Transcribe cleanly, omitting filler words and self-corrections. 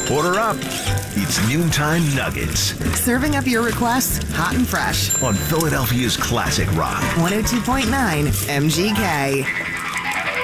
Order up. It's Noontime Nuggets Serving up your requests hot and fresh. on Philadelphia's Classic Rock. 102.9 MGK.